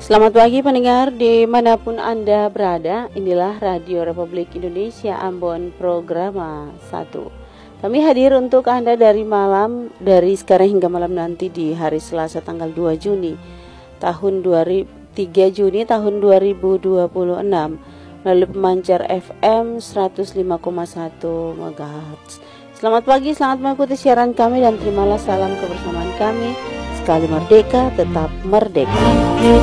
Selamat pagi pendengar dimanapun Anda berada. Inilah Radio Republik Indonesia Ambon Programa 1. Kami hadir untuk Anda dari sekarang hingga malam nanti di hari Selasa tanggal 2 Juni tahun 3 Juni tahun 2026 melalui pemancar FM 105,1 MHz. Selamat pagi, selamat mengikuti siaran kami dan terimalah salam kebersamaan kami. Sekali merdeka, tetap merdeka.